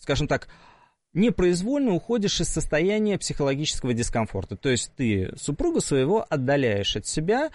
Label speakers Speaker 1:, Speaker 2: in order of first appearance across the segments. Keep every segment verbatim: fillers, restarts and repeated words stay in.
Speaker 1: скажем так, непроизвольно уходишь из состояния психологического дискомфорта. То есть ты супруга своего отдаляешь от себя,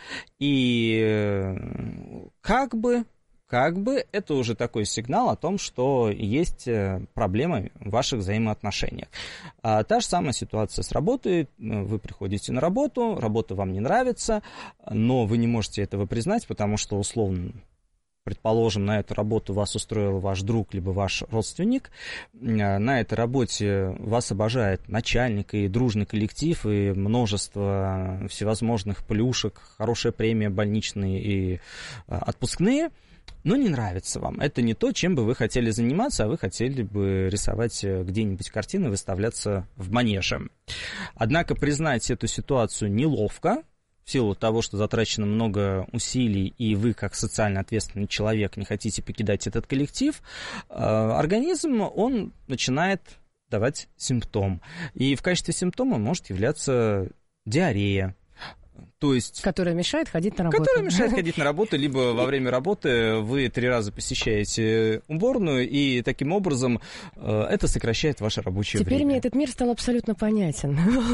Speaker 1: и как бы, как бы это уже такой сигнал о том, что есть проблемы в ваших взаимоотношениях. А та же самая ситуация с работой. Вы приходите на работу, работа вам не нравится, но вы не можете этого признать, потому что, условно, предположим, на эту работу вас устроил ваш друг, либо ваш родственник, на этой работе вас обожает начальник и дружный коллектив, и множество всевозможных плюшек, хорошая премия, больничные и отпускные, но не нравится вам. Это не то, чем бы вы хотели заниматься, а вы хотели бы рисовать где-нибудь картины, выставляться в манеже. Однако признать эту ситуацию неловко, в силу того, что затрачено много усилий, и вы, как социально ответственный человек, не хотите покидать этот коллектив, организм, он начинает давать симптом. И в качестве симптома может являться диарея. То есть,
Speaker 2: которая мешает ходить на работу.
Speaker 1: Которая мешает ходить на работу, либо во время работы вы три раза посещаете уборную, и таким образом э, это сокращает ваше рабочее
Speaker 2: Теперь
Speaker 1: время.
Speaker 2: Теперь мне этот мир стал абсолютно понятен.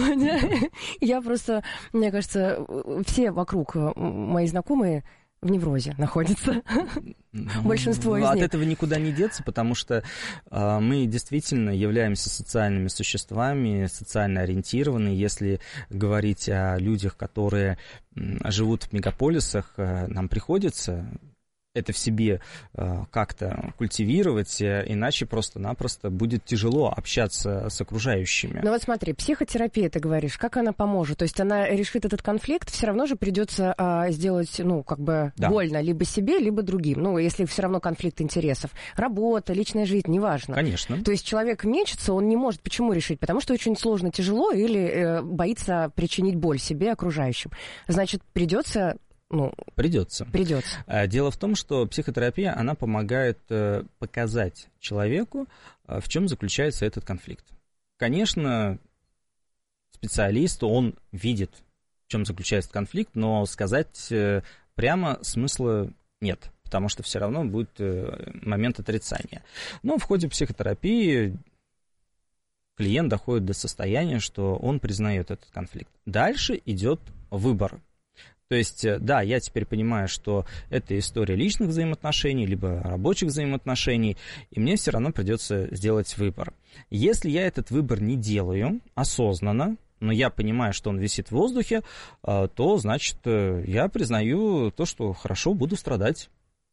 Speaker 2: Я просто, мне кажется, все вокруг мои знакомые в неврозе находятся. Большинство из них.
Speaker 1: От этого никуда не деться, потому что э, мы действительно являемся социальными существами, социально ориентированные. Если говорить о людях, которые э, живут в мегаполисах, э, нам приходится это в себе э, как-то культивировать, э, иначе просто-напросто будет тяжело общаться с окружающими.
Speaker 2: Ну вот смотри, психотерапия, ты говоришь, как она поможет? То есть она решит этот конфликт, все равно же придется э, сделать, ну, как бы да. больно либо себе, либо другим. Ну, если все равно конфликт интересов. Работа, личная жизнь, неважно.
Speaker 1: Конечно.
Speaker 2: То есть человек мечется, он не может. Почему решить? Потому что очень сложно, тяжело или э, боится причинить боль себе и окружающим. Значит, придется... Ну,
Speaker 1: придется.
Speaker 2: Придется.
Speaker 1: Дело в том, что психотерапия, она помогает показать человеку, в чем заключается этот конфликт. Конечно, специалист, он видит, в чем заключается конфликт, но сказать прямо смысла нет, потому что все равно будет момент отрицания. Но в ходе психотерапии клиент доходит до состояния, что он признает этот конфликт. Дальше идет выбор. То есть, да, я теперь понимаю, что это история личных взаимоотношений, либо рабочих взаимоотношений, и мне все равно придется сделать выбор. Если я этот выбор не делаю осознанно, но я понимаю, что он висит в воздухе, то, значит, я признаю то, что хорошо, буду страдать.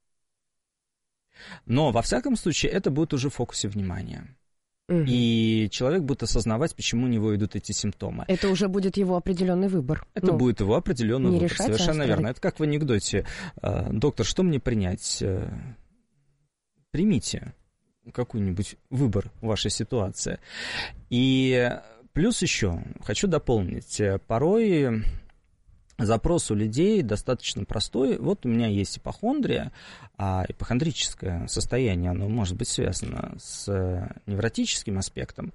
Speaker 1: Но, во всяком случае, это будет уже в фокусе внимания. Угу. И человек будет осознавать, почему у него идут эти симптомы.
Speaker 2: Это уже будет его определенный выбор.
Speaker 1: Это ну, будет его определенный выбор. Решать, совершенно верно. Это как в анекдоте. Доктор, что мне принять? Примите какой-нибудь выбор в вашей ситуации. И плюс еще хочу дополнить. Порой запрос у людей достаточно простой. Вот у меня есть ипохондрия, а ипохондрическое состояние, оно может быть связано с невротическим аспектом.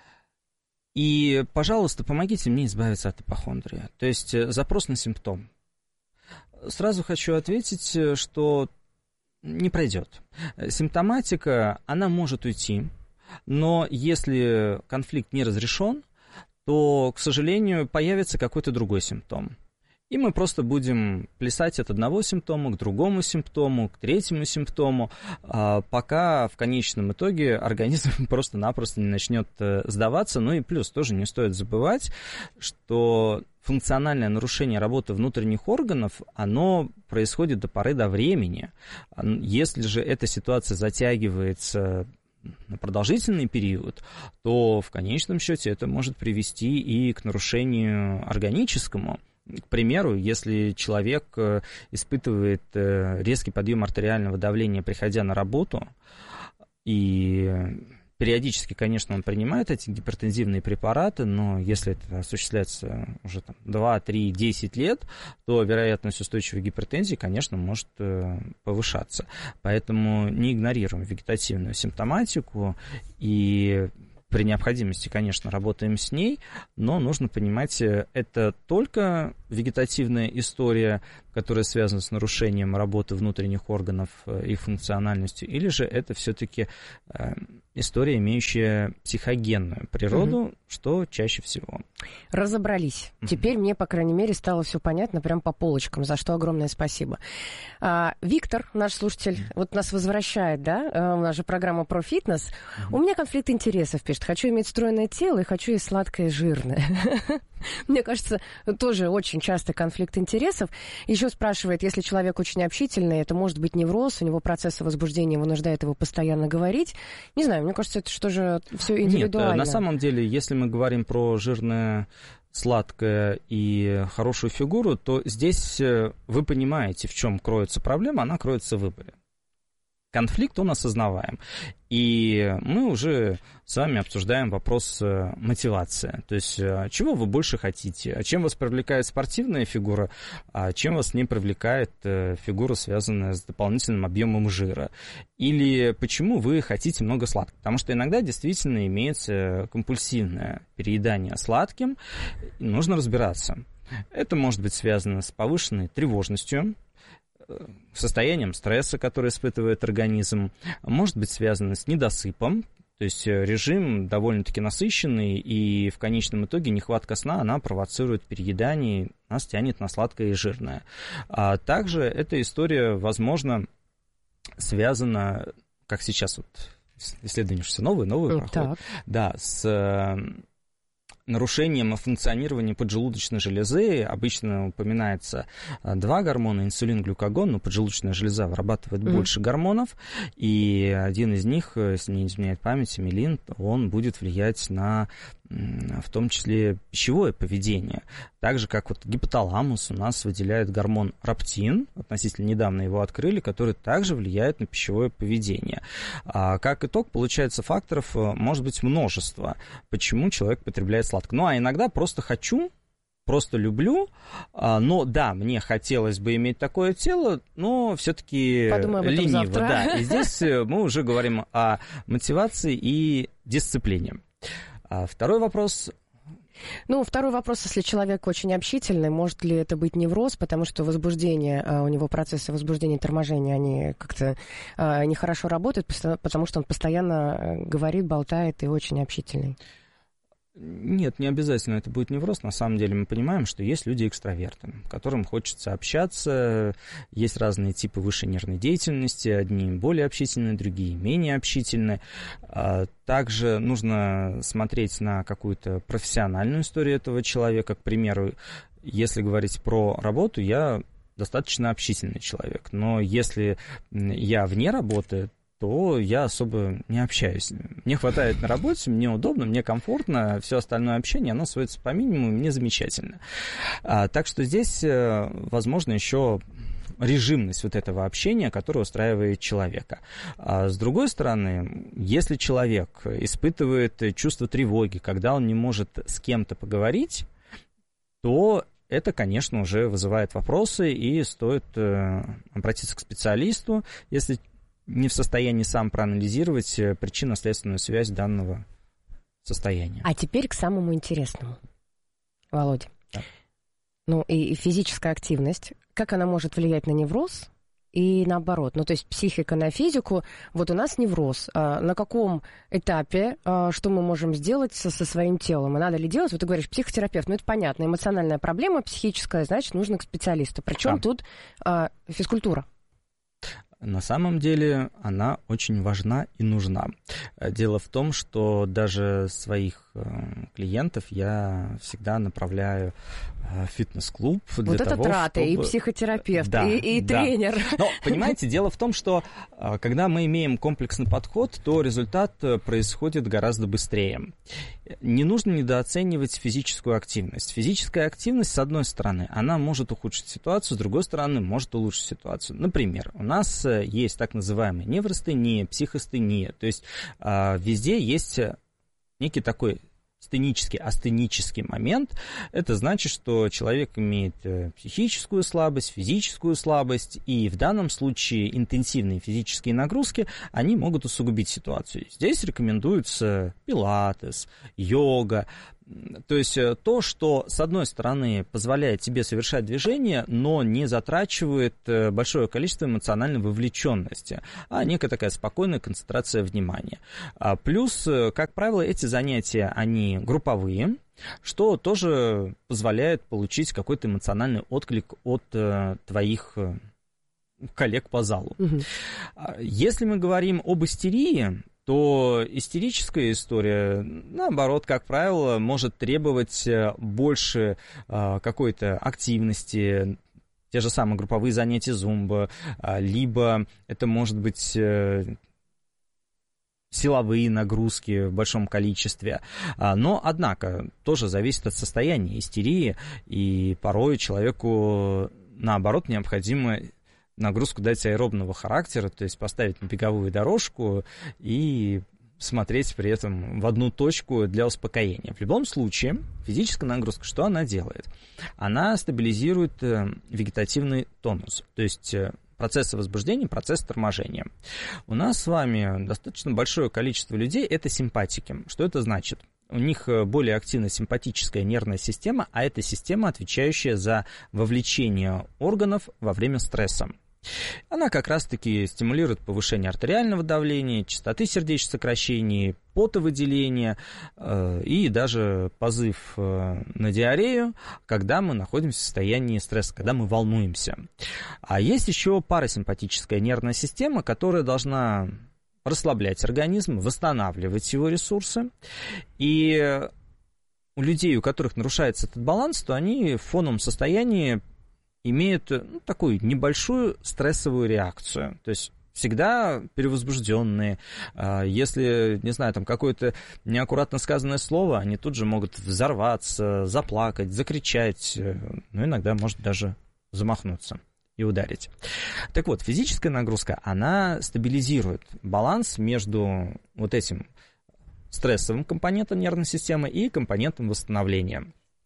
Speaker 1: И, пожалуйста, помогите мне избавиться от ипохондрии. То есть запрос на симптом. Сразу хочу ответить, что не пройдет. Симптоматика, она может уйти, но если конфликт не разрешен, то, к сожалению, появится какой-то другой симптом. И мы просто будем плясать от одного симптома к другому симптому, к третьему симптому, пока в конечном итоге организм просто-напросто не начнет сдаваться. Ну и плюс тоже не стоит забывать, что функциональное нарушение работы внутренних органов, оно происходит до поры до времени. Если же эта ситуация затягивается на продолжительный период, то в конечном счете это может привести и к нарушению органическому. К примеру, если человек испытывает резкий подъем артериального давления, приходя на работу, и периодически, конечно, он принимает эти гипертензивные препараты, но если это осуществляется уже там, два, три, десять лет, то вероятность устойчивой гипертензии, конечно, может повышаться. Поэтому не игнорируем вегетативную симптоматику и при необходимости, конечно, работаем с ней, но нужно понимать, это только вегетативная история, которая связана с нарушением работы внутренних органов, их функциональностью, или же это все-таки история, имеющая психогенную природу, угу. что чаще всего.
Speaker 2: Разобрались. Угу. Теперь мне, по крайней мере, стало все понятно прям по полочкам, за что огромное спасибо. А, Виктор, наш слушатель, вот нас возвращает, да, а, у нас же программа про фитнес. Угу. У меня конфликт интересов, пишет. Хочу иметь стройное тело и хочу и сладкое, и жирное. Мне кажется, тоже очень часто конфликт интересов. Еще спрашивает, если человек очень общительный, это может быть невроз, у него процессы возбуждения вынуждают его постоянно говорить. Не знаю, мне кажется, это что же все индивидуально.
Speaker 1: Нет, на самом деле, если мы говорим про жирное, сладкое и хорошую фигуру, то здесь вы понимаете, в чем кроется проблема, она кроется в выборе. Конфликт, он осознаваем. И мы уже с вами обсуждаем вопрос мотивации. То есть, чего вы больше хотите? А чем вас привлекает спортивная фигура, а чем вас не привлекает фигура, связанная с дополнительным объемом жира? Или почему вы хотите много сладкого? Потому что иногда действительно имеется компульсивное переедание сладким, и нужно разбираться. Это может быть связано с повышенной тревожностью, состоянием стресса, которое испытывает организм, может быть связано с недосыпом, то есть режим довольно-таки насыщенный, и в конечном итоге нехватка сна, она провоцирует переедание, нас тянет на сладкое и жирное. А также эта история, возможно, связана, как сейчас вот исследования все новые, новые проходят, да, с нарушением функционирования поджелудочной железы. Обычно упоминается два гормона, инсулин, глюкагон, но поджелудочная железа вырабатывает mm-hmm. больше гормонов, и один из них, если не изменяет память, мелин, он будет влиять на, в том числе, пищевое поведение. Так же, как вот гипоталамус у нас выделяет гормон раптин, относительно недавно его открыли, который также влияет на пищевое поведение. А как итог, получается, факторов может быть множество, почему человек потребляет сладкое. Ну, а иногда просто хочу, просто люблю, но да, мне хотелось бы иметь такое тело, но все-таки лениво. Да. И здесь мы уже говорим о мотивации и дисциплине. А второй вопрос.
Speaker 2: Ну, второй вопрос, если человек очень общительный, может ли это быть невроз, потому что возбуждение, у него процессы возбуждения и торможения, они как-то нехорошо работают, потому что он постоянно говорит, болтает и очень общительный.
Speaker 1: Нет, не обязательно это будет невроз. На самом деле мы понимаем, что есть люди экстраверты, которым хочется общаться, есть разные типы высшей нервной деятельности, одни более общительные, другие менее общительные. Также нужно смотреть на какую-то профессиональную историю этого человека. К примеру, если говорить про работу, я достаточно общительный человек, но если я вне работы, то я особо не общаюсь. Мне хватает на работе, мне удобно, мне комфортно, все остальное общение, оно сводится по минимуму, мне замечательно. А, так что здесь, возможно, еще режимность вот этого общения, которое устраивает человека. А с другой стороны, если человек испытывает чувство тревоги, когда он не может с кем-то поговорить, то это, конечно, уже вызывает вопросы, и стоит обратиться к специалисту, если не в состоянии сам проанализировать причинно-следственную связь данного состояния.
Speaker 2: А теперь к самому интересному, Володя. Да. Ну и физическая активность, как она может влиять на невроз и наоборот? Ну то есть психика на физику, вот у нас невроз. А на каком этапе, а, что мы можем сделать со, со своим телом? И надо ли делать? Вот ты говоришь, психотерапевт, ну это понятно, эмоциональная проблема психическая, значит, нужно к специалисту. Причем да. тут а, физкультура.
Speaker 1: На самом деле она очень важна и нужна. Дело в том, что даже своих клиентов я всегда направляю в фитнес-клуб. Для
Speaker 2: вот это
Speaker 1: того,
Speaker 2: траты,
Speaker 1: чтобы...
Speaker 2: и психотерапевт,
Speaker 1: да,
Speaker 2: и, и
Speaker 1: да.
Speaker 2: тренер.
Speaker 1: Но, понимаете, дело в том, что когда мы имеем комплексный подход, то результат происходит гораздо быстрее. Не нужно недооценивать физическую активность. Физическая активность, с одной стороны, она может ухудшить ситуацию, с другой стороны, может улучшить ситуацию. Например, у нас есть так называемая неврастения, психостения, то есть везде есть некий такой стенический, астенический момент. Это значит, что человек имеет психическую слабость, физическую слабость, и в данном случае интенсивные физические нагрузки, они могут усугубить ситуацию. Здесь рекомендуются пилатес, йога, То есть то, что, с одной стороны, позволяет тебе совершать движение, но не затрачивает большое количество эмоциональной вовлеченности, а некая такая спокойная концентрация внимания. Плюс, как правило, эти занятия, они групповые, что тоже позволяет получить какой-то эмоциональный отклик от твоих коллег по залу. Угу. Если мы говорим об истерии, то истерическая история, наоборот, как правило, может требовать больше а, какой-то активности, те же самые групповые занятия зумба, а, либо это может быть а, силовые нагрузки в большом количестве. А, но, однако, тоже зависит от состояния истерии, и порой человеку, наоборот, необходимо нагрузку дать аэробного характера, то есть поставить на беговую дорожку и смотреть при этом в одну точку для успокоения. В любом случае, физическая нагрузка, что она делает? Она стабилизирует вегетативный тонус, то есть процессы возбуждения, процесс торможения. У нас с вами достаточно большое количество людей — это симпатики. Что это значит? У них более активна симпатическая нервная система, а это система, отвечающая за вовлечение органов во время стресса. Она как раз-таки стимулирует повышение артериального давления, частоты сердечных сокращений, потовыделения э, и даже позыв э, на диарею, когда мы находимся в состоянии стресса, когда мы волнуемся. А есть еще парасимпатическая нервная система, которая должна расслаблять организм, восстанавливать его ресурсы. И у людей, у которых нарушается этот баланс, то они в фоновом состоянии имеют ну, такую небольшую стрессовую реакцию. То есть всегда перевозбужденные. Если, не знаю, там какое-то неаккуратно сказанное слово, они тут же могут взорваться, заплакать, закричать, ну, иногда, может, даже замахнуться и ударить. Так вот, физическая нагрузка, она стабилизирует баланс между вот этим стрессовым компонентом нервной системы и компонентом восстановления,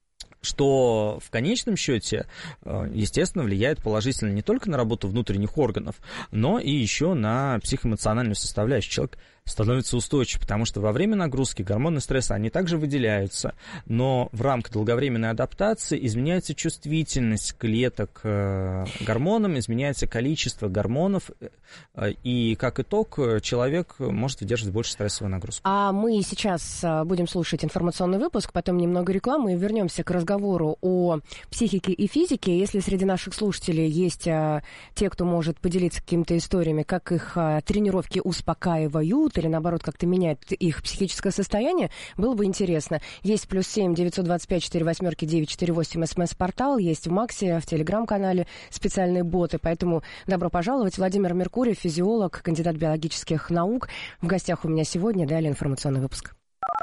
Speaker 1: что в конечном счете, естественно, влияет положительно не только на работу внутренних органов, но и еще на психоэмоциональную составляющую. Человек становится устойчив, потому что во время нагрузки гормоны стресса, они также выделяются, но в рамках долговременной адаптации изменяется чувствительность клеток к гормонам, изменяется количество гормонов, и как итог человек может выдерживать больше стрессовую нагрузку.
Speaker 2: А мы сейчас будем слушать информационный выпуск, потом немного рекламы и вернемся к разговору о психике и физике. Если среди наших слушателей есть те, кто может поделиться какими-то историями, как их тренировки успокаивают, или, наоборот, как-то меняет их психическое состояние, было бы интересно. Есть плюс семь девятьсот двадцать пять четыре восьмерки девять четыре восемь смс-портал, есть в Максе, в Телеграм-канале специальные боты, поэтому добро пожаловать. Владимир Меркурьев, физиолог, кандидат биологических наук. В гостях у меня сегодня. Далее информационный выпуск.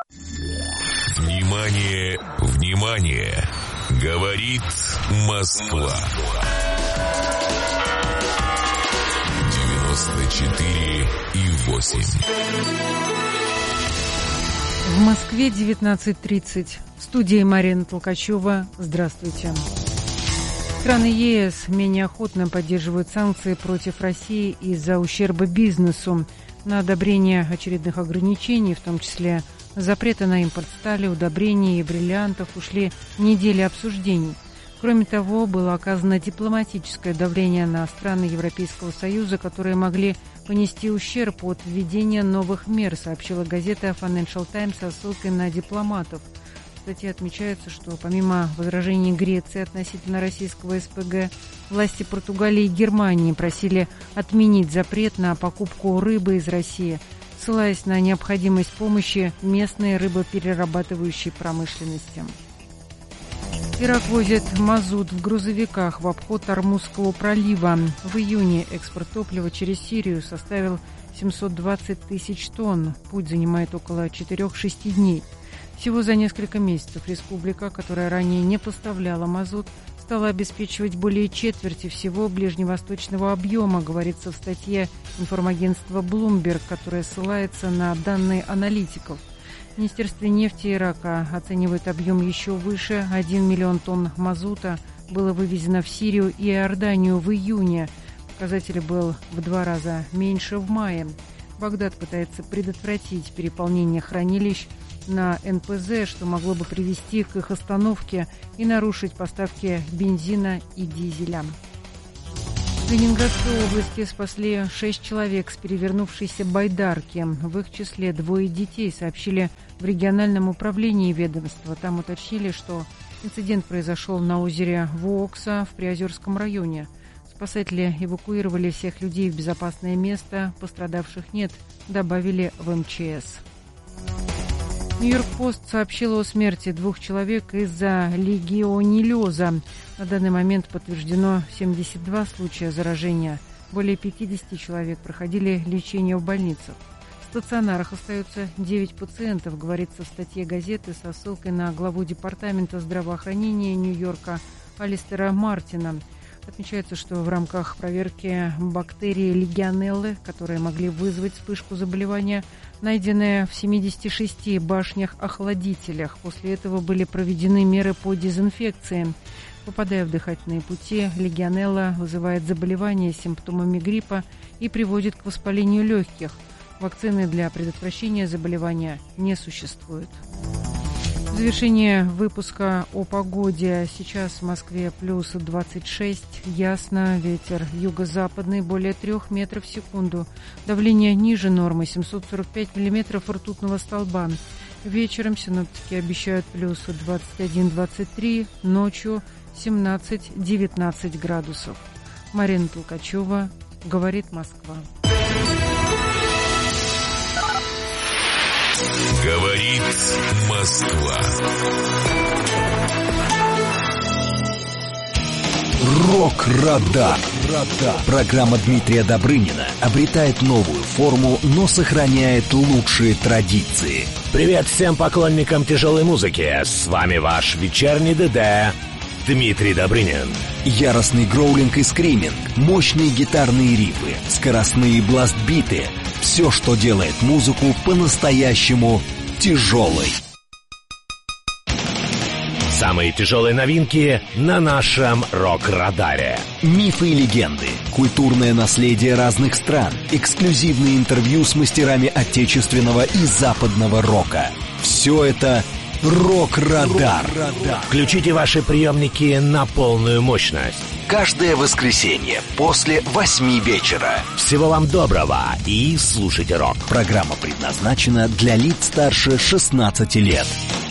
Speaker 3: Внимание, внимание! Говорит Москва. девяносто четыре и восемь.
Speaker 4: В Москве девятнадцать тридцать. В студии Марина Толкачева. Здравствуйте. Страны ЕС менее охотно поддерживают санкции против России из-за ущерба бизнесу. На одобрение очередных ограничений, в том числе запрета на импорт стали, удобрений и бриллиантов, ушли недели обсуждений. Кроме того, было оказано дипломатическое давление на страны Европейского Союза, которые могли понести ущерб от введения новых мер, сообщила газета Financial Times со ссылкой на дипломатов. В статье отмечается, что помимо возражений Греции относительно российского СПГ, власти Португалии и Германии просили отменить запрет на покупку рыбы из России, ссылаясь на необходимость помощи местной рыбоперерабатывающей промышленности. Ирак возит мазут в грузовиках в обход Ормузского пролива. В июне экспорт топлива через Сирию составил семьсот двадцать тысяч тонн. Путь занимает около четыре-шесть дней. Всего за несколько месяцев республика, которая ранее не поставляла мазут, стала обеспечивать более четверти всего ближневосточного объема, говорится в статье информагентства Bloomberg, которая ссылается на данные аналитиков. В Министерстве нефти Ирака оценивает объем еще выше. один миллион тонн мазута было вывезено в Сирию и Иорданию в июне. Показатель был в два раза меньше в мае. Багдад пытается предотвратить переполнение хранилищ на эн пэ зэ, что могло бы привести к их остановке и нарушить поставки бензина и дизеля. В Ленинградской области спасли шесть человек с перевернувшейся байдарки. В их числе двое детей, сообщили в региональном управлении ведомства. Там уточнили, что инцидент произошел на озере Вокса в Приозерском районе. Спасатели эвакуировали всех людей в безопасное место. Пострадавших нет, добавили в эм че эс. Нью-Йорк-Пост сообщила о смерти двух человек из-за легионеллеза. На данный момент подтверждено семьдесят два случая заражения. Более пятьдесят человек проходили лечение в больницах. В стационарах остаются девять пациентов, говорится в статье газеты со ссылкой на главу департамента здравоохранения Нью-Йорка Алистера Мартина. Отмечается, что в рамках проверки бактерии легионеллы, которые могли вызвать вспышку заболевания, найденные в семидесяти шести башнях-охладителях. После этого были проведены меры по дезинфекции. Попадая в дыхательные пути, легионелла вызывает заболевания с симптомами гриппа и приводит к воспалению легких. Вакцины для предотвращения заболевания не существует. В завершение выпуска о погоде. Сейчас в Москве плюс двадцать шесть, ясно, ветер юго-западный более трех метров в секунду. Давление ниже нормы, семьсот сорок пять миллиметров ртутного столба. Вечером синоптики обещают плюс двадцать один - двадцать три, ночью семнадцать - девятнадцать градусов. Марина Толкачева, говорит Москва.
Speaker 3: Говорит Москва.
Speaker 5: Рок-радар. Программа Дмитрия Добрынина обретает новую форму, но сохраняет лучшие традиции.
Speaker 6: Привет всем поклонникам тяжелой музыки. С вами ваш вечерний ДД Дмитрий Добрынин.
Speaker 5: Яростный гроулинг и скриминг, мощные гитарные рифы, скоростные бластбиты — все, что делает музыку по-настоящему тяжелой.
Speaker 6: Самые тяжелые новинки на нашем рок-радаре.
Speaker 5: Мифы и легенды, культурное наследие разных стран, эксклюзивные интервью с мастерами отечественного и западного рока. Все это Рок-радар.
Speaker 6: Включите ваши приемники на полную мощность.
Speaker 5: Каждое воскресенье после восьми вечера.
Speaker 6: Всего вам доброго и слушайте рок.
Speaker 5: Программа предназначена для лиц старше шестнадцати лет.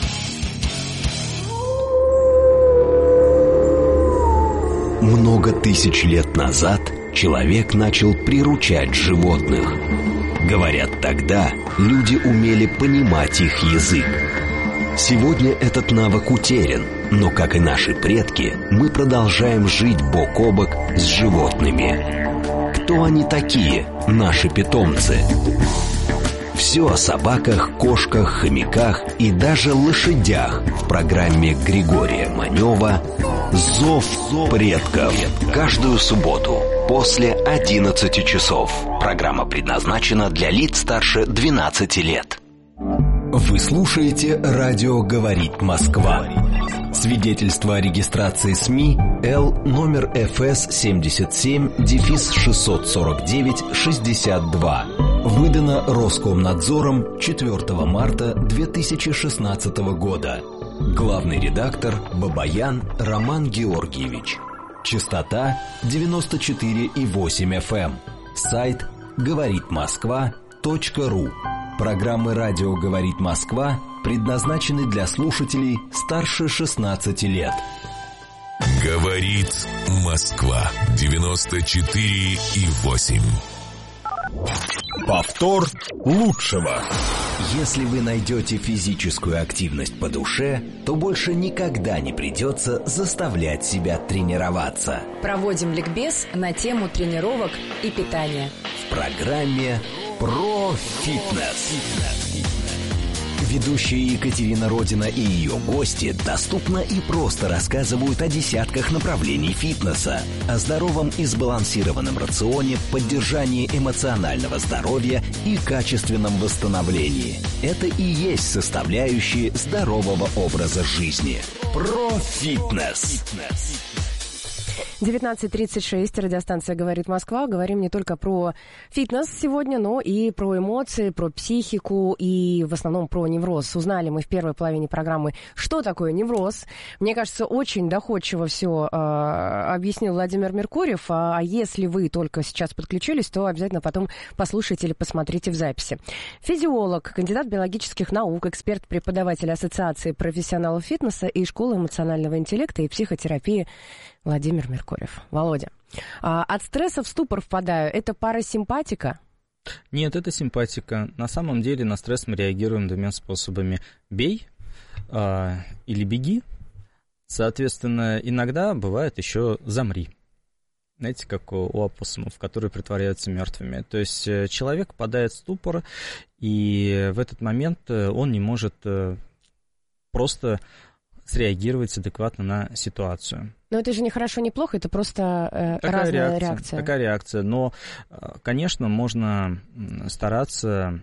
Speaker 5: Много тысяч лет назад человек начал приручать животных. Говорят, тогда люди умели понимать их язык. Сегодня этот навык утерян, но, как и наши предки, мы продолжаем жить бок о бок с животными. Кто они такие, наши питомцы? Все о собаках, кошках, хомяках и даже лошадях в программе Григория Манева «Зов предков». Каждую субботу после одиннадцати часов. Программа предназначена для лиц старше двенадцати лет. Вы слушаете «Радио говорит Москва». Свидетельство о регистрации СМИ Л номер эф эс семьдесят семь шестьсот сорок девять шестьдесят два. Выдано Роскомнадзором четвёртого марта две тысячи шестнадцатого года. Главный редактор Бабаян Роман Георгиевич. Частота девяносто четыре и восемь эф эм. Сайт говорит москва точка ру. Программы «Радио говорит Москва» предназначены для слушателей старше шестнадцати лет.
Speaker 3: Говорит Москва. девяносто четыре и восемь.
Speaker 5: Повтор лучшего. Если вы найдете физическую активность по душе, то больше никогда не придется заставлять себя тренироваться.
Speaker 7: Проводим ликбез на тему тренировок и питания.
Speaker 5: В программе «Про фитнес». Ведущая Екатерина Родина и ее гости доступно и просто рассказывают о десятках направлений фитнеса, о здоровом и сбалансированном рационе, поддержании эмоционального здоровья и качественном восстановлении. Это и есть составляющие здорового образа жизни. Про фитнес.
Speaker 2: девятнадцать тридцать шесть, радиостанция «Говорит Москва». Говорим не только про фитнес сегодня, но и про эмоции, про психику и в основном про невроз. Узнали мы в первой половине программы, что такое невроз. Мне кажется, очень доходчиво все э, объяснил Владимир Меркурьев. А, а если вы только сейчас подключились, то обязательно потом послушайте или посмотрите в записи. Физиолог, кандидат биологических наук, эксперт, преподаватель Ассоциации профессионалов фитнеса и школы эмоционального интеллекта и психотерапии Владимир Меркурьев. Володя, а от стресса в ступор впадаю. Это парасимпатика?
Speaker 1: Нет, это симпатика. На самом деле на стресс мы реагируем двумя способами. Бей э, или беги. Соответственно, иногда бывает еще замри. Знаете, как у, у опоссумов, которые притворяются мертвыми. То есть человек впадает в ступор, и в этот момент он не может просто среагировать адекватно на ситуацию.
Speaker 2: Но это же не хорошо, не плохо, это просто э,
Speaker 1: такая
Speaker 2: разная
Speaker 1: реакция,
Speaker 2: реакция.
Speaker 1: Такая реакция. Но, конечно, можно стараться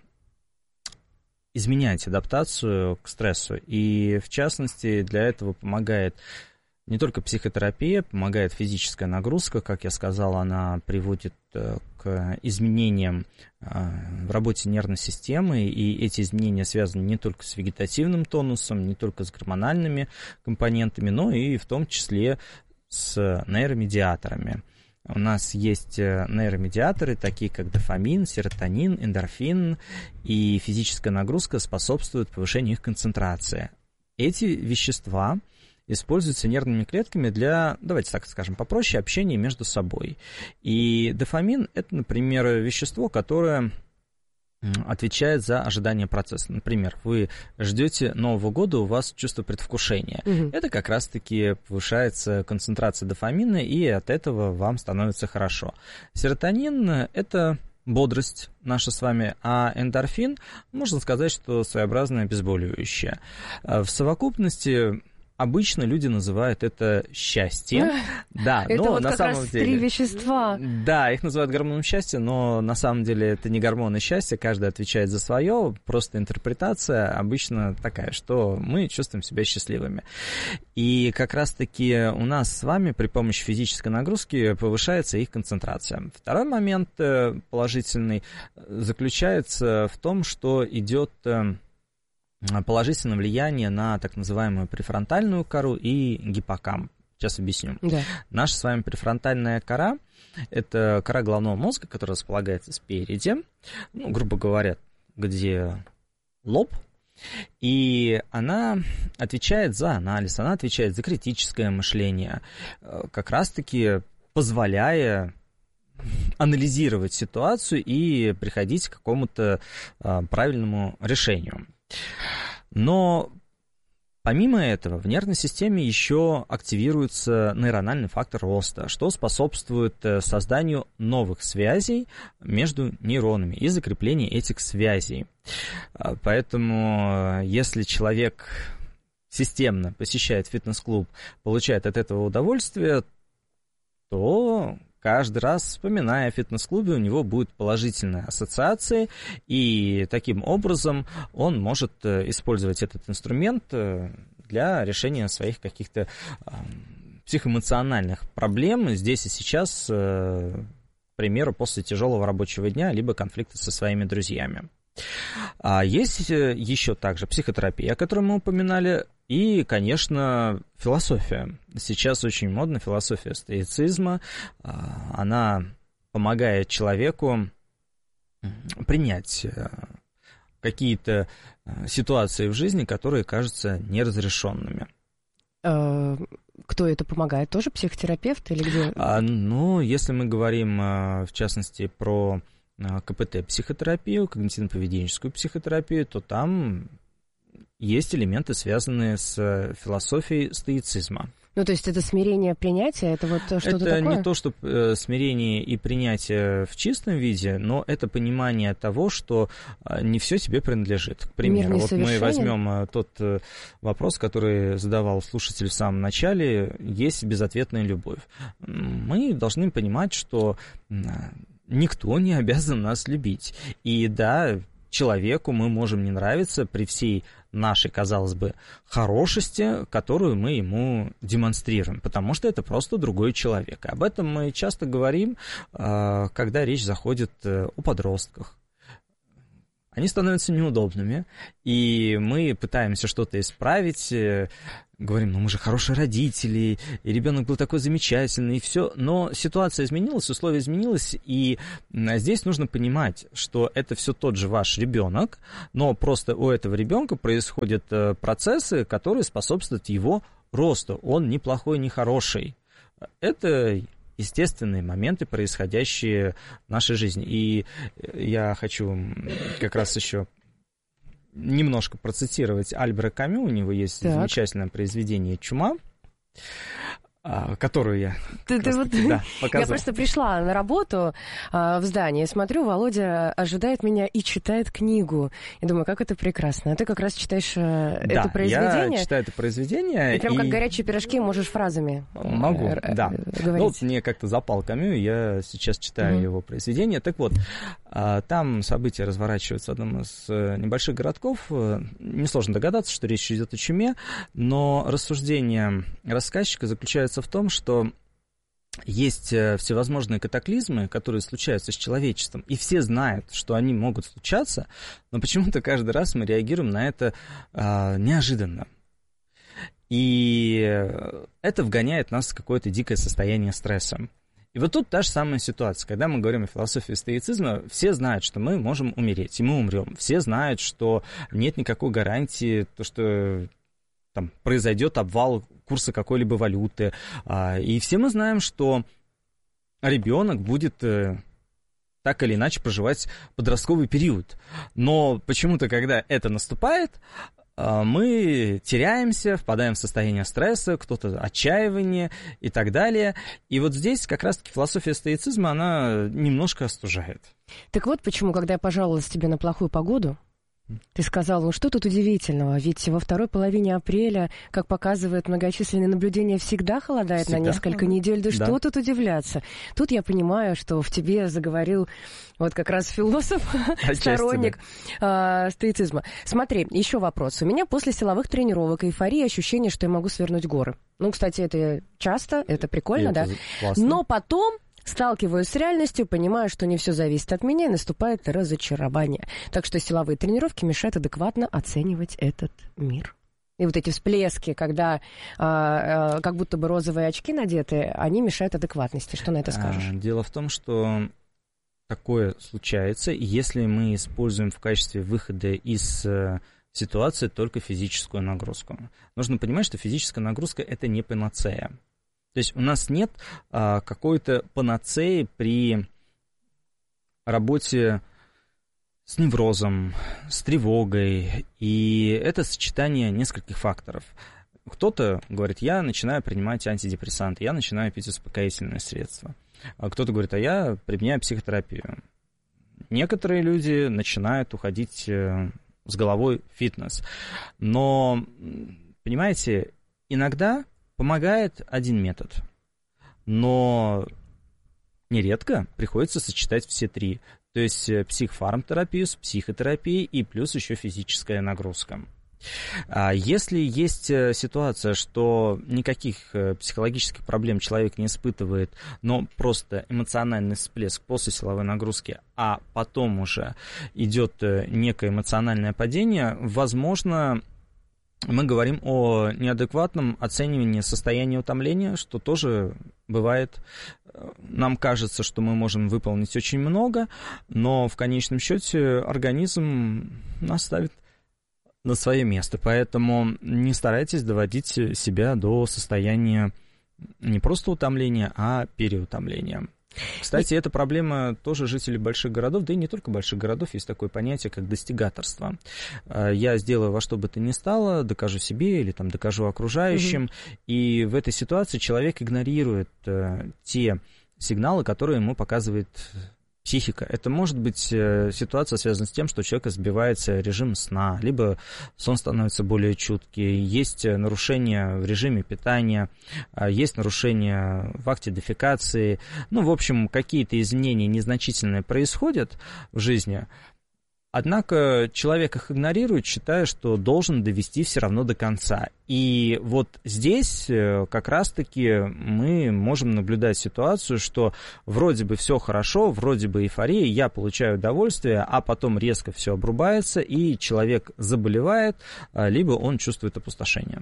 Speaker 1: изменять адаптацию к стрессу. И, в частности, для этого помогает не только психотерапия, помогает физическая нагрузка. Как я сказал, она приводит к изменениям в работе нервной системы, и эти изменения связаны не только с вегетативным тонусом, не только с гормональными компонентами, но и в том числе с нейромедиаторами. У нас есть нейромедиаторы, такие как дофамин, серотонин, эндорфин, и физическая нагрузка способствует повышению их концентрации. Эти вещества используются нервными клетками для, давайте так скажем, попроще, общения между собой. И дофамин – это, например, вещество, которое отвечает за ожидание процесса. Например, вы ждете Нового года, у вас чувство предвкушения. Угу. Это как раз-таки повышается концентрация дофамина, и от этого вам становится хорошо. Серотонин – это бодрость наша с вами, а эндорфин, можно сказать, что своеобразное обезболивающее. В совокупности обычно люди называют это счастье. Да,
Speaker 2: это
Speaker 1: но
Speaker 2: вот
Speaker 1: на
Speaker 2: как
Speaker 1: самом
Speaker 2: раз
Speaker 1: деле...
Speaker 2: три вещества.
Speaker 1: Да, их называют гормоном счастья, но на самом деле это не гормоны счастья, каждый отвечает за свое, просто интерпретация обычно такая, что мы чувствуем себя счастливыми. И как раз-таки у нас с вами при помощи физической нагрузки повышается их концентрация. Второй момент положительный заключается в том, что идет положительное влияние на так называемую префронтальную кору и гиппокамп. Сейчас объясню. Да. Наша с вами префронтальная кора – это кора головного мозга, которая располагается спереди, ну, грубо говоря, где лоб, и она отвечает за анализ, она отвечает за критическое мышление, как раз-таки позволяя анализировать ситуацию и приходить к какому-то правильному решению. Но помимо этого в нервной системе еще активируется нейрональный фактор роста, что способствует созданию новых связей между нейронами и закреплению этих связей. Поэтому если человек системно посещает фитнес-клуб, получает от этого удовольствие, то каждый раз, вспоминая о фитнес-клубе, у него будут положительные ассоциации, и таким образом он может использовать этот инструмент для решения своих каких-то психоэмоциональных проблем здесь и сейчас, к примеру, после тяжелого рабочего дня, либо конфликта со своими друзьями. А есть еще также психотерапия, о которой мы упоминали, и, конечно, философия. Сейчас очень модна философия стоицизма. Она помогает человеку принять какие-то ситуации в жизни, которые кажутся неразрешенными.
Speaker 2: Кто это помогает? Тоже психотерапевт или где?
Speaker 1: А, ну, если мы говорим, в частности, про КПТ-психотерапию, когнитивно-поведенческую психотерапию, то там есть элементы, связанные с философией стоицизма.
Speaker 2: Ну, то есть это смирение, принятие, это вот что-то
Speaker 1: это
Speaker 2: такое?
Speaker 1: Это не то, что смирение и принятие в чистом виде, но это понимание того, что не все тебе принадлежит. К примеру, вот мы возьмем тот вопрос, который задавал слушатель в самом начале, есть безответная любовь. Мы должны понимать, что никто не обязан нас любить. И да, человеку мы можем не нравиться при всей нашей, казалось бы, хорошести, которую мы ему демонстрируем, потому что это просто другой человек. Об этом мы часто говорим, когда речь заходит о подростках. Они становятся неудобными, и мы пытаемся что-то исправить, говорим, ну мы же хорошие родители, и ребенок был такой замечательный, и все. Но ситуация изменилась, условия изменились, и здесь нужно понимать, что это все тот же ваш ребенок, но просто у этого ребенка происходят процессы, которые способствуют его росту. Он не плохой, не хороший. Это естественные моменты, происходящие в нашей жизни. И я хочу как раз еще немножко процитировать Альбера Камю. У него есть так. замечательное произведение «Чума», которую я
Speaker 2: ты, ты вот, да, я просто пришла на работу а, в здание, смотрю, Володя ожидает меня и читает книгу. Я думаю, как это прекрасно. А ты как раз читаешь а, да, это произведение.
Speaker 1: Я читаю это произведение.
Speaker 2: И прям
Speaker 1: и...
Speaker 2: как горячие пирожки можешь фразами
Speaker 1: Могу,
Speaker 2: р-
Speaker 1: да.
Speaker 2: говорить.
Speaker 1: Ну, вот мне как-то запал Камю, я сейчас читаю mm-hmm. его произведение. Так вот, там события разворачиваются в одном из небольших городков. Несложно догадаться, что речь идет о чуме, но рассуждение рассказчика заключается в том, что есть всевозможные катаклизмы, которые случаются с человечеством, и все знают, что они могут случаться, но почему-то каждый раз мы реагируем на это а, неожиданно. И это вгоняет нас в какое-то дикое состояние стресса. И вот тут та же самая ситуация. Когда мы говорим о философии стоицизма, все знают, что мы можем умереть, и мы умрем. Все знают, что нет никакой гарантии, то, что там произойдет обвал курса какой-либо валюты. И все мы знаем, что ребенок будет так или иначе проживать подростковый период. Но почему-то, когда это наступает, мы теряемся, впадаем в состояние стресса, кто-то отчаивание и так далее. И вот здесь как раз-таки философия стоицизма, она немножко остужает.
Speaker 2: Так вот почему, когда я пожаловалась тебе на плохую погоду, ты сказал, ну что тут удивительного, ведь во второй половине апреля, как показывают многочисленные наблюдения, всегда холодает всегда. на несколько недель, да, да что тут удивляться? Тут я понимаю, что в тебе заговорил вот как раз философ, сторонник э, стоицизма. Смотри, еще вопрос. У меня после силовых тренировок эйфория, ощущение, что я могу свернуть горы. Ну, кстати, это часто, это прикольно, это да? Классно. Но потом сталкиваюсь с реальностью, понимаю, что не все зависит от меня, и наступает разочарование. Так что силовые тренировки мешают адекватно оценивать этот мир. И вот эти всплески, когда а, а, как будто бы розовые очки надеты, они мешают адекватности. Что на это скажешь?
Speaker 1: Дело в том, что такое случается, если мы используем в качестве выхода из ситуации только физическую нагрузку. Нужно понимать, что физическая нагрузка – это не панацея. То есть у нас нет а, какой-то панацеи при работе с неврозом, с тревогой, и это сочетание нескольких факторов. Кто-то говорит, я начинаю принимать антидепрессанты, я начинаю пить успокоительные средства. А кто-то говорит, а я применяю психотерапию. Некоторые люди начинают уходить с головой в фитнес. Но, понимаете, иногда помогает один метод, но нередко приходится сочетать все три. То есть психофармтерапию с психотерапией и плюс еще физическая нагрузка. Если есть ситуация, что никаких психологических проблем человек не испытывает, но просто эмоциональный всплеск после силовой нагрузки, а потом уже идет некое эмоциональное падение, возможно, мы говорим о неадекватном оценивании состояния утомления, что тоже бывает. Нам кажется, что мы можем выполнить очень много, но в конечном счете организм нас ставит на свое место. Поэтому не старайтесь доводить себя до состояния не просто утомления, а переутомления. Кстати, эта проблема тоже жителей больших городов, да и не только больших городов, есть такое понятие, как достигаторство. Я сделаю во что бы то ни стало, докажу себе или там докажу окружающим, угу. И в этой ситуации человек игнорирует те сигналы, которые ему показывает психика. Это может быть ситуация, связанная с тем, что у человека сбивается режим сна, либо сон становится более чуткий, есть нарушения в режиме питания, есть нарушения в акте дефекации. Ну, в общем, какие-то изменения незначительные происходят в жизни, Однако человек их игнорирует, считая, что должен довести все равно до конца. И вот здесь как раз-таки мы можем наблюдать ситуацию, что вроде бы все хорошо, вроде бы эйфория, я получаю удовольствие, а потом резко все обрубается, и человек заболевает, либо он чувствует опустошение.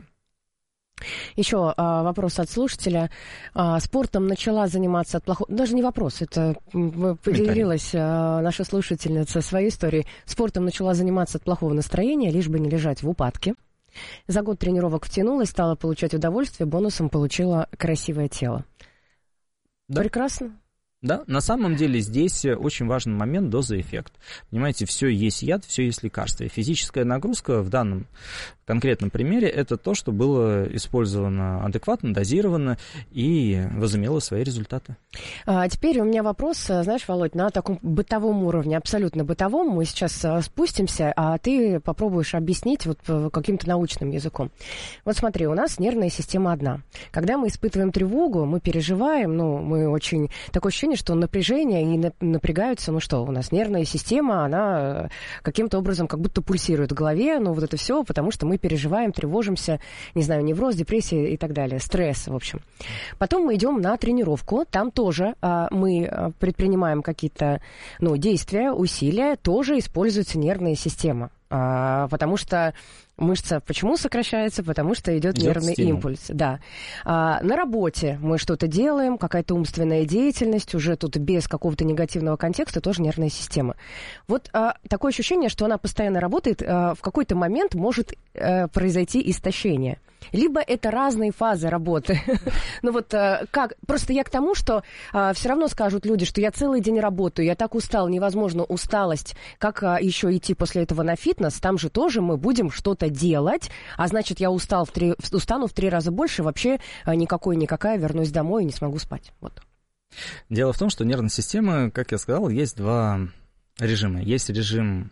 Speaker 2: Еще а, вопрос от слушателя. А, спортом начала заниматься от плохого... Даже не вопрос, это поделилась а, наша слушательница своей историей. Спортом начала заниматься от плохого настроения, лишь бы не лежать в упадке. За год тренировок втянулась, стала получать удовольствие, бонусом получила красивое тело. Да. Прекрасно.
Speaker 1: Да, на самом деле здесь очень важный момент — доза-эффект. Понимаете, все есть яд, все есть лекарство. И физическая нагрузка в данном конкретном примере — это то, что было использовано адекватно, дозировано и возымело свои результаты.
Speaker 2: А теперь у меня вопрос, знаешь, Володь, на таком бытовом уровне, абсолютно бытовом. Мы сейчас спустимся, а ты попробуешь объяснить вот каким-то научным языком. Вот смотри, у нас нервная система одна. Когда мы испытываем тревогу, мы переживаем, ну, мы очень... Такое ощущение, что напряжение, и напрягаются, ну что, у нас нервная система, она каким-то образом как будто пульсирует в голове, ну, вот это все, потому что мы переживаем, тревожимся, не знаю, невроз, депрессия и так далее, стресс, в общем. Потом мы идем на тренировку, там тоже а, мы предпринимаем какие-то, ну, действия, усилия, тоже используется нервная система, а, потому что мышца почему сокращается? Потому что идет, идет нервный стимул. Импульс. Да. А, на работе мы что-то делаем, какая-то умственная деятельность, уже тут без какого-то негативного контекста, тоже нервная система. Вот а, такое ощущение, что она постоянно работает, а, в какой-то момент может а, произойти истощение. Либо это разные фазы работы. Ну вот как... Просто я к тому, что все равно скажут люди, что я целый день работаю, я так устал, невозможно усталость. Как еще идти после этого на фитнес? Там же тоже мы будем что-то делать, а значит, я устал в три... устану в три раза больше, вообще никакой-никакая, вернусь домой и не смогу спать. Вот.
Speaker 1: Дело в том, что нервная система, как я сказал, есть два режима. Есть режим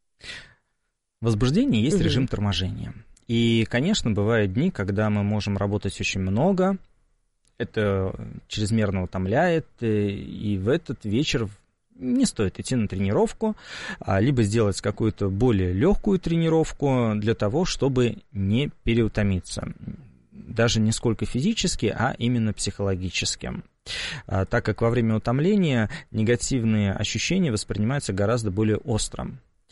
Speaker 1: возбуждения, есть угу. режим торможения. И, конечно, бывают дни, когда мы можем работать очень много, это чрезмерно утомляет, и в этот вечер не стоит идти на тренировку, либо сделать какую-то более легкую тренировку для того, чтобы не переутомиться. Даже не сколько физически, а именно психологически. Так как во время утомления негативные ощущения воспринимаются гораздо более остро.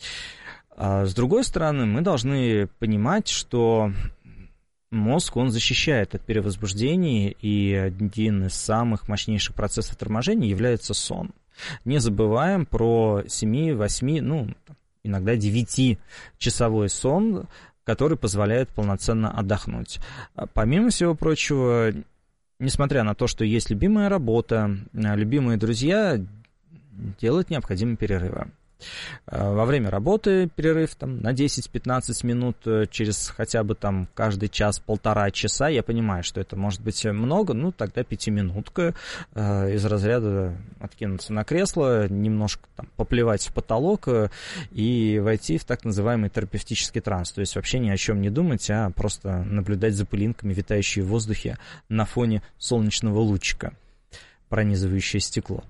Speaker 1: С другой стороны, мы должны понимать, что мозг, он защищает от перевозбуждений, и один из самых мощнейших процессов торможения является сон. Не забываем про семь-восемь, ну, иногда девятичасовой сон, который позволяет полноценно отдохнуть. Помимо всего прочего, несмотря на то, что есть любимая работа, любимые друзья, делать необходимы перерывы. Во время работы перерыв там, на десять-пятнадцать минут, через хотя бы там каждый час-полтора часа, я понимаю, что это может быть много, ну тогда пятиминутка э, из разряда откинуться на кресло, немножко там, поплевать в потолок э, и войти в так называемый терапевтический транс, то есть вообще ни о чем не думать, а просто наблюдать за пылинками, витающие в воздухе на фоне солнечного лучика, пронизывающее стекло.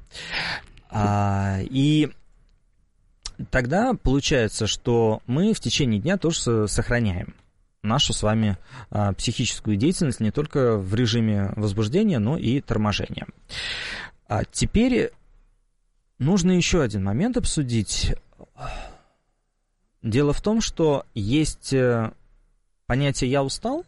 Speaker 1: А, и тогда получается, что мы в течение дня тоже сохраняем нашу с вами а, психическую деятельность не только в режиме возбуждения, но и торможения. А теперь нужно еще один момент обсудить. Дело в том, что есть понятие «я устал»,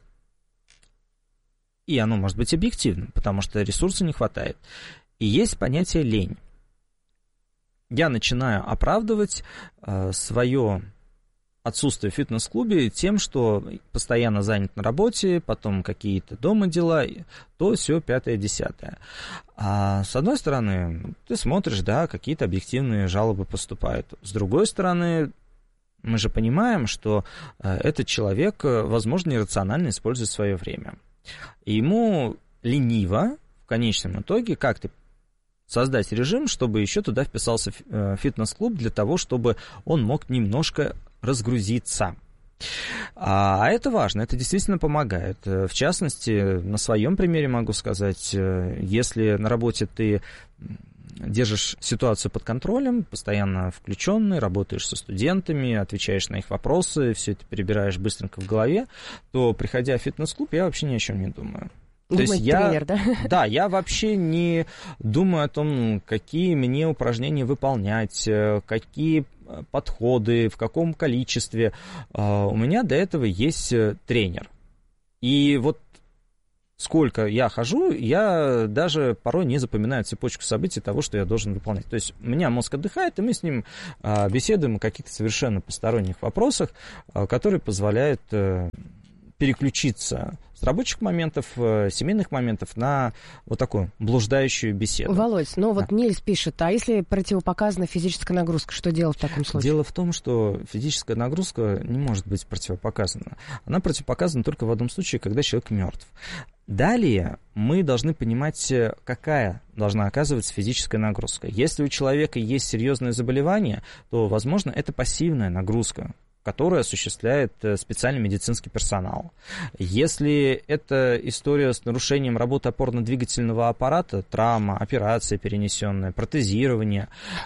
Speaker 1: и оно может быть объективным, потому что ресурса не хватает. И есть понятие «лень». Я начинаю оправдывать э, свое отсутствие в фитнес-клубе тем, что постоянно занят на работе, потом какие-то дома дела, то все пятое-десятое. А с одной стороны, ты смотришь, да, какие-то объективные жалобы поступают. С другой стороны, мы же понимаем, что э, этот человек, возможно, нерационально использует свое время. И ему лениво в конечном итоге как-то создать режим, чтобы еще туда вписался фитнес-клуб для того, чтобы он мог немножко разгрузиться. А это важно, это действительно помогает. В частности, на своем примере могу сказать, если на работе ты держишь ситуацию под контролем, постоянно включенный, работаешь со студентами, отвечаешь на их вопросы, все это перебираешь быстренько в голове, то, приходя в фитнес-клуб, я вообще ни о чем не думаю. То
Speaker 2: Думает
Speaker 1: есть я,
Speaker 2: тренер, да?
Speaker 1: Да, я вообще не думаю о том, какие мне упражнения выполнять, какие подходы, в каком количестве. У меня до этого есть тренер. И вот сколько я хожу, я даже порой не запоминаю цепочку событий того, что я должен выполнять. То есть у меня мозг отдыхает, и мы с ним беседуем о каких-то совершенно посторонних вопросах, которые позволяют переключиться с рабочих моментов, семейных моментов на вот такую блуждающую беседу.
Speaker 2: Володь, ну вот
Speaker 1: да.
Speaker 2: Нильс пишет, а если противопоказана физическая нагрузка, что делать в таком случае?
Speaker 1: Дело в том, что физическая нагрузка не может быть противопоказана. Она противопоказана только в одном случае, когда человек мертв. Далее мы должны понимать, какая должна оказываться физическая нагрузка. Если у человека есть серьезное заболевание, то, возможно, это пассивная нагрузка, которую осуществляет специальный медицинский персонал. Если это история с нарушением работы опорно-двигательного аппарата, травма, операция перенесенная, протезирование,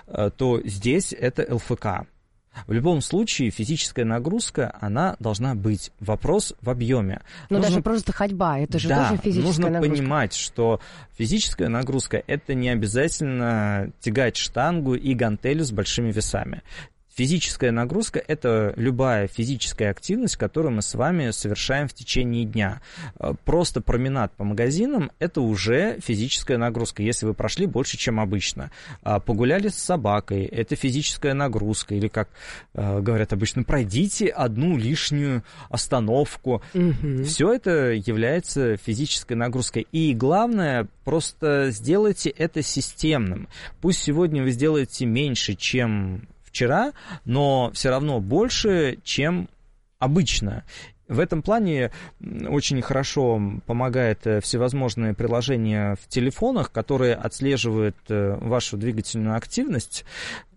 Speaker 1: то здесь это эл эф ка. В любом случае физическая нагрузка, она должна быть. Вопрос в объеме.
Speaker 2: Но
Speaker 1: нужно...
Speaker 2: даже просто ходьба, это же
Speaker 1: да,
Speaker 2: тоже физическая
Speaker 1: нужно
Speaker 2: нагрузка.
Speaker 1: Нужно понимать, что физическая нагрузка – это не обязательно тягать штангу и гантели с большими весами. Физическая нагрузка – это любая физическая активность, которую мы с вами совершаем в течение дня. Просто променад по магазинам – это уже физическая нагрузка, если вы прошли больше, чем обычно. Погуляли с собакой – это физическая нагрузка. Или, как говорят обычно, пройдите одну лишнюю остановку. Угу. Все это является физической нагрузкой. И главное, просто сделайте это системным. Пусть сегодня вы сделаете меньше, чем вчера, но все равно больше, чем обычно. В этом плане очень хорошо помогает всевозможные приложения в телефонах, которые отслеживают вашу двигательную активность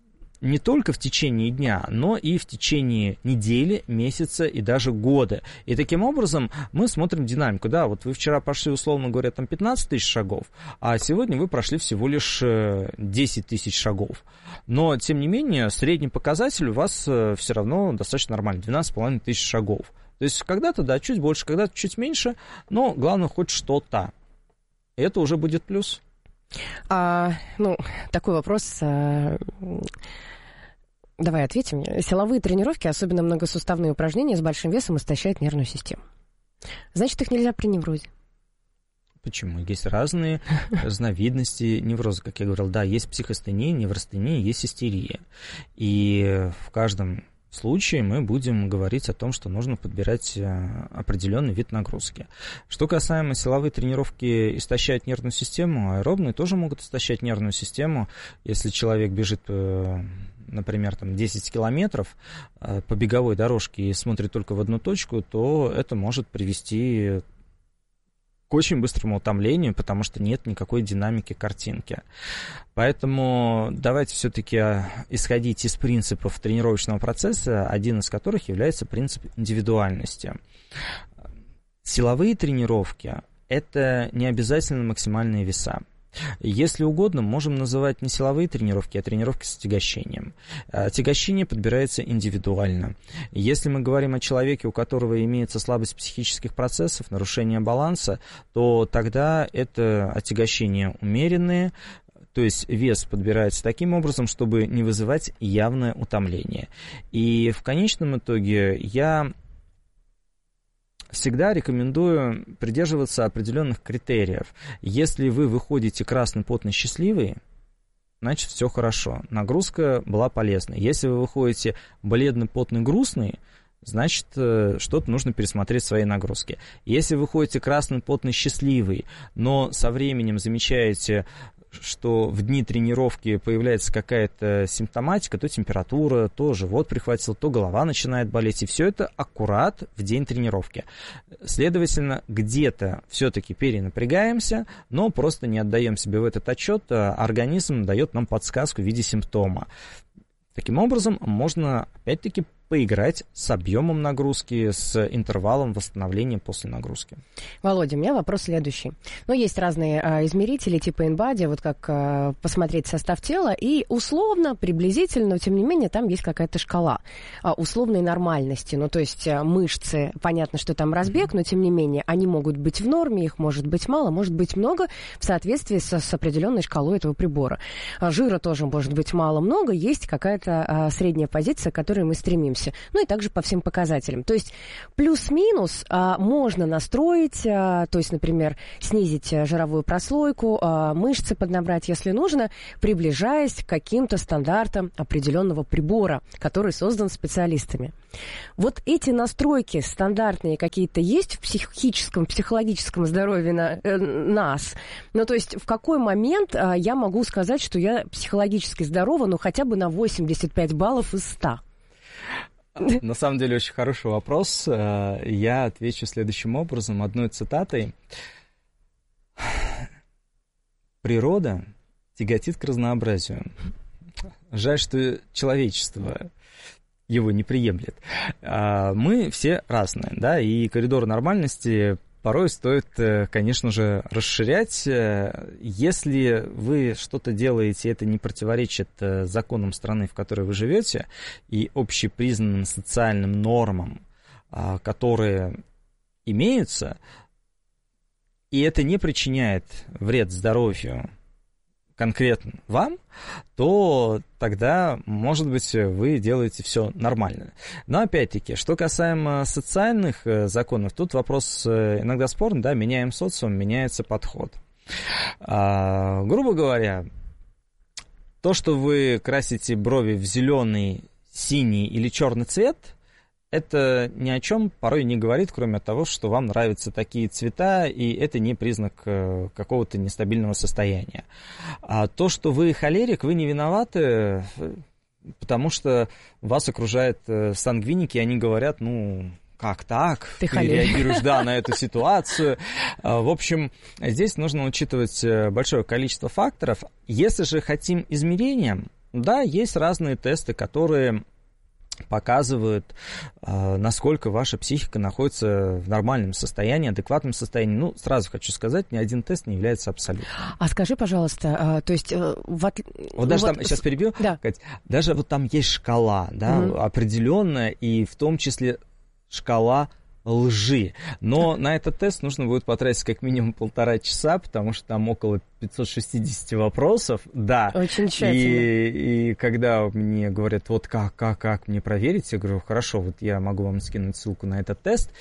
Speaker 1: не только в течение дня, но и в течение недели, месяца и даже года. И таким образом мы смотрим динамику. Да, вот вы вчера прошли, условно говоря, там пятнадцать тысяч шагов, а сегодня вы прошли всего лишь десять тысяч шагов. Но, тем не менее, средний показатель у вас все равно достаточно нормальный, двенадцать с половиной тысяч шагов. То есть когда-то, да, чуть больше, когда-то чуть меньше, но главное хоть что-то. И это уже будет плюс.
Speaker 2: А, ну, такой вопрос... А... Давай ответим мне. Силовые тренировки, особенно многосуставные упражнения с большим весом, истощают нервную систему. Значит, их нельзя при неврозе.
Speaker 1: Почему? Есть разные разновидности невроза. Как я говорил, да, есть психостения, неврастения, есть истерия. И в каждом случае мы будем говорить о том, что нужно подбирать определенный вид нагрузки. Что касаемо силовой тренировки истощают нервную систему, аэробные тоже могут истощать нервную систему. Если человек бежит, например, там десять километров по беговой дорожке и смотрит только в одну точку, то это может привести к очень быстрому утомлению, потому что нет никакой динамики картинки. Поэтому давайте все-таки исходить из принципов тренировочного процесса, один из которых является принцип индивидуальности. Силовые тренировки – это не обязательно максимальные веса. Если угодно, можем называть не силовые тренировки, а тренировки с отягощением. Отягощение подбирается индивидуально. Если мы говорим о человеке, у которого имеется слабость психических процессов, нарушение баланса, то тогда это отягощения умеренные, то есть вес подбирается таким образом, чтобы не вызывать явное утомление. И в конечном итоге я всегда рекомендую придерживаться определенных критериев. Если вы выходите красный, потный, счастливый, значит, все хорошо. Нагрузка была полезной. Если вы выходите бледный, потный, грустный, значит, что-то нужно пересмотреть в своей нагрузке. Если вы выходите красный, потный, счастливый, но со временем замечаете, что в дни тренировки появляется какая-то симптоматика, то температура, то живот прихватил, то голова начинает болеть, и все это аккурат в день тренировки. Следовательно, где-то все-таки перенапрягаемся, но просто не отдаем себе в этот отчет, а организм дает нам подсказку в виде симптома. Таким образом, можно, опять-таки, поиграть с объемом нагрузки, с интервалом восстановления после нагрузки.
Speaker 2: Володя, у меня вопрос следующий. Ну, есть разные а, измерители типа InBody, вот как а, посмотреть состав тела, и условно, приблизительно, но тем не менее, там есть какая-то шкала а, условной нормальности. Ну, то есть а, мышцы, понятно, что там разбег, но тем не менее, они могут быть в норме, их может быть мало, может быть много в соответствии со, с определенной шкалой этого прибора. А, жира тоже может быть мало-много, есть какая-то а, средняя позиция, к которой мы стремимся. Ну и также по всем показателям. То есть плюс-минус а, можно настроить, а, то есть, например, снизить а, жировую прослойку, а, мышцы поднабрать, если нужно, приближаясь к каким-то стандартам определенного прибора, который создан специалистами. Вот эти настройки стандартные какие-то есть в психическом, психологическом здоровье на, э, нас? Ну, то есть в какой момент а, я могу сказать, что я психологически здорова, ну, хотя бы на восемьдесят пять баллов из ста?
Speaker 1: На самом деле, очень хороший вопрос. Я отвечу следующим образом, одной цитатой. Природа тяготит к разнообразию. Жаль, что человечество его не приемлет. Мы все разные, да, и коридор нормальности порой стоит, конечно же, расширять. Если вы что-то делаете, это не противоречит законам страны, в которой вы живете, и общепризнанным социальным нормам, которые имеются, и это не причиняет вред здоровью конкретно вам, то тогда, может быть, вы делаете все нормально. Но, опять-таки, что касаемо социальных законов, тут вопрос иногда спорный, да, меняем социум, меняется подход. А, грубо говоря, то, что вы красите брови в зеленый, синий или черный цвет, это ни о чем порой не говорит, кроме того, что вам нравятся такие цвета, и это не признак какого-то нестабильного состояния. А то, что вы холерик, вы не виноваты, потому что вас окружают сангвиники, и они говорят, ну, как так? Ты, Ты реагируешь, да, на эту ситуацию. В общем, здесь нужно учитывать большое количество факторов. Если же хотим измерения, да, есть разные тесты, которые показывают, насколько ваша психика находится в нормальном состоянии, адекватном состоянии. Ну, сразу хочу сказать, ни один тест не является абсолютным.
Speaker 2: А скажи, пожалуйста, то есть... Вот,
Speaker 1: вот даже вот... там, сейчас перебью, да. Кать, даже вот там есть шкала, да, угу. определенная, и в том числе шкала лжи. Но на этот тест нужно будет потратить как минимум полтора часа, потому что там около пятьсот шестьдесят вопросов. Да.
Speaker 2: Очень тщательно.
Speaker 1: И, и когда мне говорят, вот как, как, как мне проверить, я говорю, хорошо, вот я могу вам скинуть ссылку на этот тест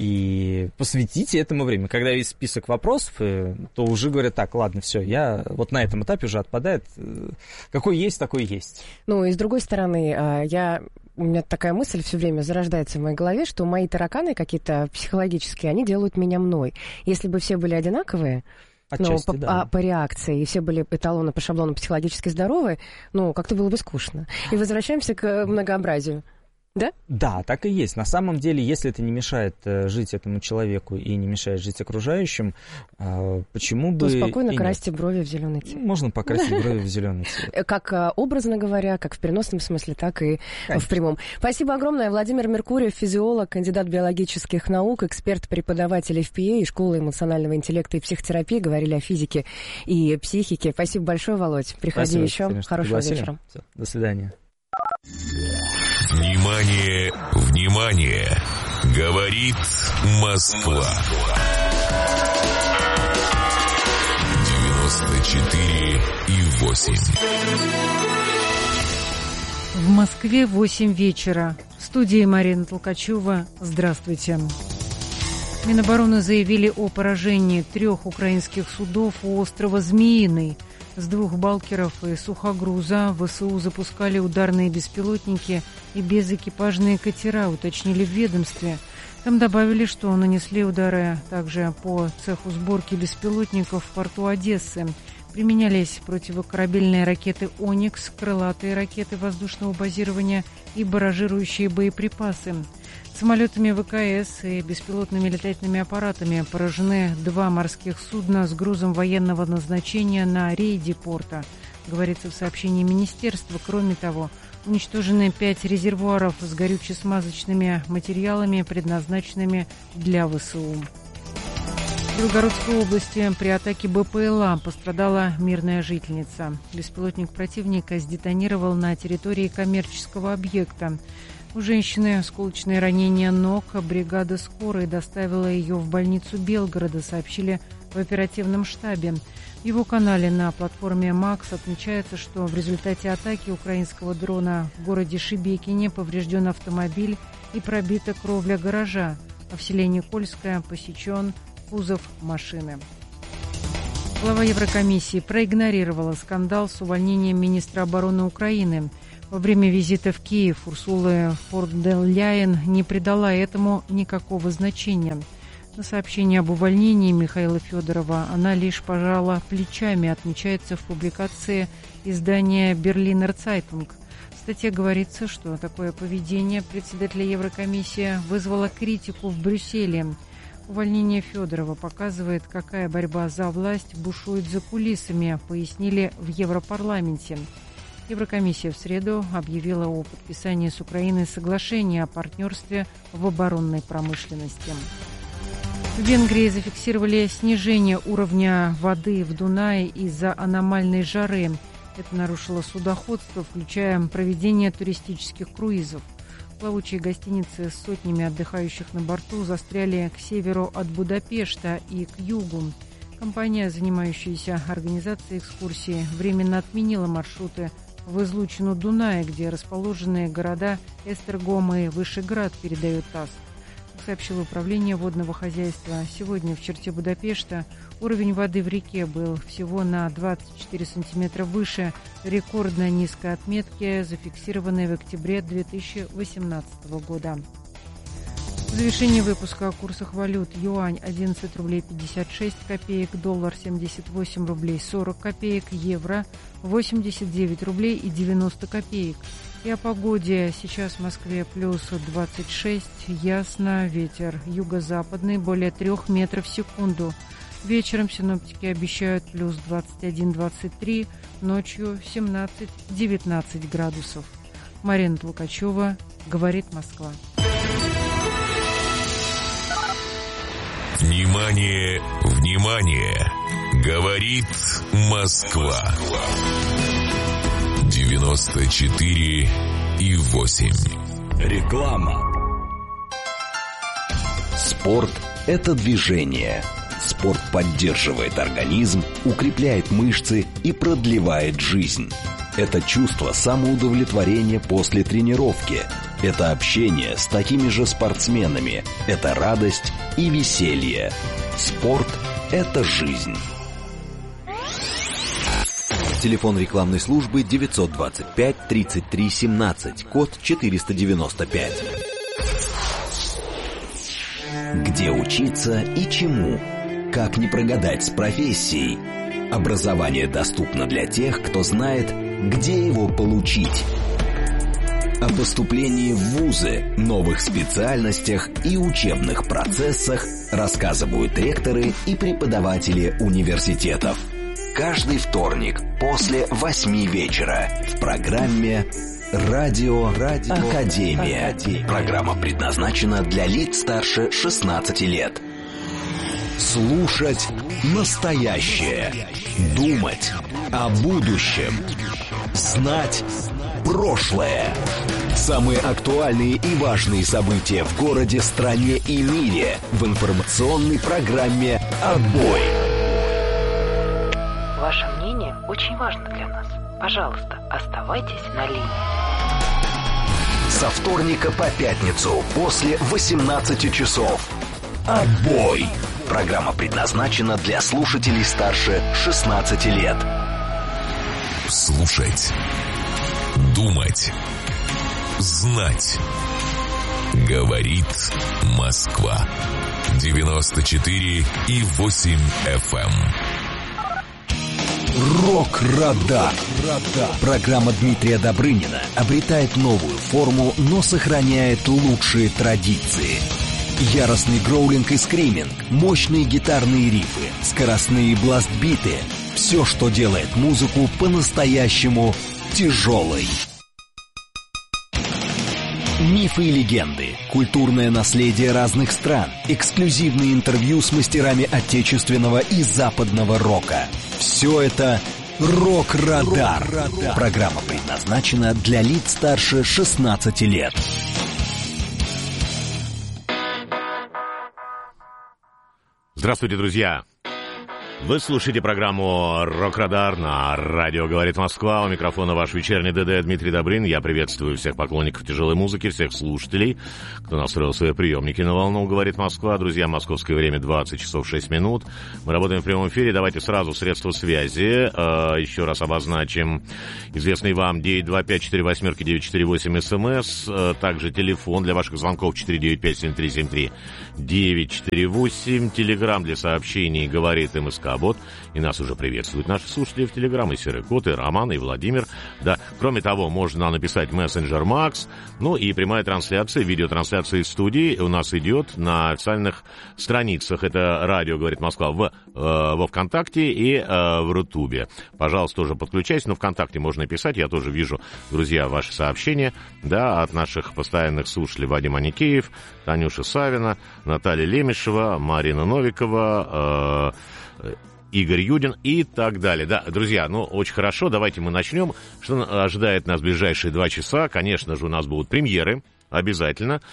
Speaker 1: и посвятите этому время. Когда есть список вопросов, то уже говорят, так, ладно, все, я вот на этом этапе уже отпадает. Какой есть, такой есть.
Speaker 2: Ну, и с другой стороны, я... У меня такая мысль все время зарождается в моей голове, что мои тараканы какие-то психологические, они делают меня мной. Если бы все были одинаковые,
Speaker 1: Отчасти,
Speaker 2: ну, по,
Speaker 1: да.
Speaker 2: а, по реакции, и все были эталоны по шаблону психологически здоровые, ну, как-то было бы скучно. И возвращаемся к многообразию. Да?
Speaker 1: Да, так и есть. На самом деле, если это не мешает э, жить этому человеку и не мешает жить окружающим, э, почему бы...
Speaker 2: То спокойно красьте брови в зеленый цвет.
Speaker 1: Можно покрасить брови в зеленый цвет.
Speaker 2: Как э, образно говоря, как в переносном смысле, так и Конечно. В прямом. Спасибо огромное. Владимир Меркурьев, физиолог, кандидат биологических наук, эксперт, преподаватель эф пи эй и школы эмоционального интеллекта и психотерапии. Говорили о физике и психике. Спасибо большое, Володь. Приходи Спасибо, еще. Конечно, Хорошего вечера.
Speaker 1: Все, до свидания.
Speaker 3: Внимание, внимание! Говорит Москва. девяносто четыре и восемь.
Speaker 4: В Москве восемь вечера. В студии Марина Толкачева. Здравствуйте. Минобороны заявили о поражении трех украинских судов у острова Змеиный. С двух балкеров и сухогруза ВСУ запускали ударные беспилотники и безэкипажные катера, уточнили в ведомстве. Там добавили, что нанесли удары также по цеху сборки беспилотников в порту Одессы. Применялись противокорабельные ракеты «Оникс», крылатые ракеты воздушного базирования и барражирующие боеприпасы. Самолетами ВКС и беспилотными летательными аппаратами поражены два морских судна с грузом военного назначения на рейде порта, говорится в сообщении министерства. Кроме того, Уничтожены пять резервуаров с горюче-смазочными материалами, предназначенными для ВСУ. В Белгородской области при атаке БПЛА пострадала мирная жительница. Беспилотник противника сдетонировал на территории коммерческого объекта. У женщины осколочные ранения ног. Бригада скорой доставила ее в больницу Белгорода, сообщили в оперативном штабе. В его канале на платформе «Макс» отмечается, что в результате атаки украинского дрона в городе Шебекине поврежден автомобиль и пробита кровля гаража, а в селе Никольское посечен кузов машины. Глава Еврокомиссии проигнорировала скандал с увольнением министра обороны Украины. Во время визита в Киев Урсула фон дер Ляйен не придала этому никакого значения. На сообщение об увольнении Михаила Федорова она лишь пожала плечами, отмечается в публикации издания «Берлинер Цайтунг». В статье говорится, что такое поведение председателя Еврокомиссии вызвало критику в Брюсселе. Увольнение Федорова показывает, какая борьба за власть бушует за кулисами, пояснили в Европарламенте. Еврокомиссия в среду объявила о подписании с Украиной соглашения о партнерстве в оборонной промышленности. В Венгрии зафиксировали снижение уровня воды в Дунае из-за аномальной жары. Это нарушило судоходство, включая проведение туристических круизов. Плавучие гостиницы с сотнями отдыхающих на борту застряли к северу от Будапешта и к югу. Компания, занимающаяся организацией экскурсии, временно отменила маршруты в излучину Дуная, где расположены города Эстергом и Вышеград, передает ТАСС. Как сообщило управление водного хозяйства, сегодня в черте Будапешта уровень воды в реке был всего на двадцать четыре сантиметра выше рекордно низкой отметки, зафиксированной в октябре две тысячи восемнадцатого года. В завершении выпуска о курсах валют: юань одиннадцать рублей пятьдесят шесть копеек, доллар семьдесят восемь рублей сорок копеек, евро восемьдесят девять рублей и девяносто копеек. И о погоде. Сейчас в Москве плюс двадцать шесть, ясно, ветер юго-западный более трех метров в секунду. Вечером синоптики обещают плюс двадцать один - двадцать три, ночью семнадцать - девятнадцать градусов. Марина Толкачева, говорит Москва.
Speaker 3: Внимание, внимание! Говорит Москва. девяносто четыре и восемь.
Speaker 5: Реклама. Спорт – это движение. Спорт поддерживает организм, укрепляет мышцы и продлевает жизнь. Это чувство самоудовлетворения после тренировки. Это общение с такими же спортсменами. Это радость и веселье. Спорт – это жизнь. Телефон рекламной службы девятьсот двадцать пять тридцать три семнадцать, код четыреста девяносто пять. Где учиться и чему? Как не прогадать с профессией? Образование доступно для тех, кто знает, где его получить. О поступлении в вузы, новых специальностях и учебных процессах рассказывают ректоры и преподаватели университетов. Каждый вторник после восьми вечера в программе «Радио, Радио Академия». Академия. Программа предназначена для лиц старше шестнадцати лет. Слушать настоящее. Думать о будущем. Знать прошлое. Самые актуальные и важные события в городе, стране и мире в информационной программе «Отбой».
Speaker 8: Ваше мнение очень важно для нас. Пожалуйста, оставайтесь на линии.
Speaker 5: Со вторника по пятницу после восемнадцати часов. «Отбой». Программа предназначена для слушателей старше шестнадцати лет.
Speaker 3: Слушать. Думать. Знать. Говорит Москва. девяносто четыре и восемь эф эм.
Speaker 5: Рок-радар. Программа Дмитрия Добрынина обретает новую форму, но сохраняет лучшие традиции. Яростный гроулинг и скриминг, мощные гитарные рифы, скоростные бластбиты – все, что делает музыку по-настоящему тяжелой. Мифы и легенды, культурное наследие разных стран, эксклюзивные интервью с мастерами отечественного и западного рока. Все это «Рок-Радар». Рок-Радар. Программа предназначена для лиц старше шестнадцати лет.
Speaker 6: Здравствуйте, друзья! Вы слушаете программу «Рок-Радар» на радио «Говорит Москва». У микрофона ваш вечерний ДД Дмитрий Добрын. Я приветствую всех поклонников тяжелой музыки, всех слушателей, кто настроил свои приемники на волну «Говорит Москва». Друзья, московское время двадцать часов шесть минут. Мы работаем в прямом эфире. Давайте сразу средства связи. Э, еще раз обозначим известный вам девять два пять четыре восемь девять четыре восемь СМС. Э, также телефон для ваших звонков четыре девять пять семь три семь три девять четыре восемь. Телеграм для сообщений «Говорит МСК». Вот, и нас уже приветствуют наши слушатели в Телеграм, и Серый Кот, и Роман, и Владимир. Да, кроме того, можно написать мессенджер Макс, ну и прямая трансляция, видеотрансляция из студии у нас идет на официальных страницах. Это радио «Говорит Москва» в, э, во ВКонтакте и э, в Рутубе. Пожалуйста, тоже подключайтесь, но ВКонтакте можно писать, я тоже вижу, друзья, ваши сообщения, да, от наших постоянных слушателей: Вадим Аникеев, Танюша Савина, Наталья Лемешева, Марина Новикова, э, Игорь Юдин и так далее. Да, друзья, ну, очень хорошо, давайте мы начнем. Что ожидает нас в ближайшие два часа? Конечно же, у нас будут премьеры. Обязательно.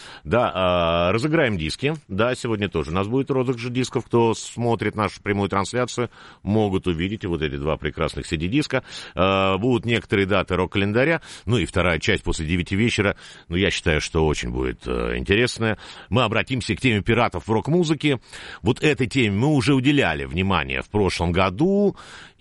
Speaker 6: Да, разыграем диски. Да, сегодня тоже у нас будет розыгрыш дисков. Кто смотрит нашу прямую трансляцию, могут увидеть вот эти два прекрасных си ди-диска. Будут некоторые даты рок-календаря. Ну и вторая часть после девяти вечера. Ну, я считаю, что очень будет интересная. Мы обратимся к теме пиратов в рок-музыке. Вот этой теме мы уже уделяли внимание в прошлом году.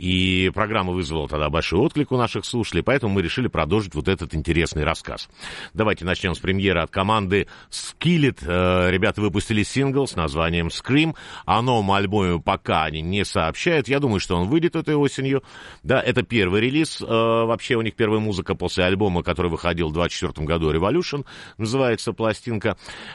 Speaker 6: И программа вызвала тогда большой отклик у наших слушателей. Поэтому мы решили продолжить вот этот интересный рассказ. Давайте начнем с премьеры от команды Skillet. Ребята выпустили сингл с названием Scream. О новом альбоме пока они не сообщают. Я думаю, что он выйдет этой осенью. Да, это первый релиз. Вообще у них первая музыка после альбома, который выходил в двадцать четвёртом году, Revolution, называется пластинка.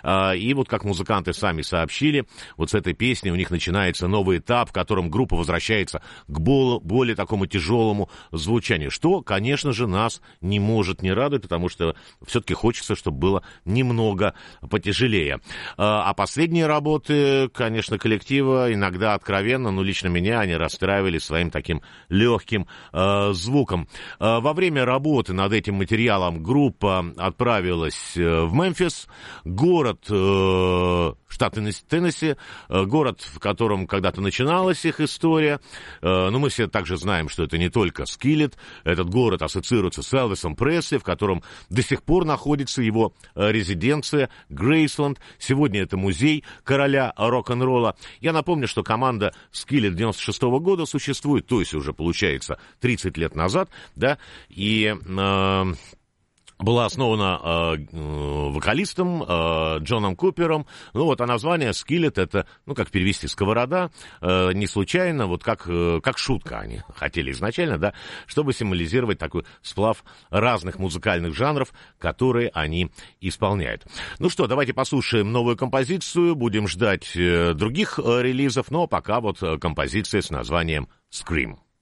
Speaker 6: И вот как музыканты сами сообщили, вот с этой песни у них начинается новый этап, в котором группа возвращается к более, более такому тяжелому звучанию. Что, конечно же, нас не может не радовать, потому что все-таки хочется, чтобы было немного потяжелее. А последние работы, конечно, коллектива иногда откровенно, но лично меня они расстраивали своим таким легким э, звуком. Э, во время работы над этим материалом группа отправилась в Мемфис, город, э, штат Теннесси, э, город, в котором когда-то начиналась их история. Э, но мы все также знаем, что это не только Skillet. Этот город ассоциируется с Элвисом Пресли, в котором до сих пор находится его резиденция Грейсленд. Сегодня это музей короля рок-н-ролла. Я напомню, что команда Skillet девяносто шестого года существует, то есть уже, получается, тридцать лет назад, да, и... Э, была основана э, вокалистом э, Джоном Купером. Ну вот, а название Skillet — это, ну, как перевести, сковорода, э, не случайно, вот как, э, как шутка они хотели изначально, да, чтобы символизировать такой сплав разных музыкальных жанров, которые они исполняют. Ну что, давайте послушаем новую композицию, будем ждать э, других э, релизов, но пока вот композиция с названием Scream.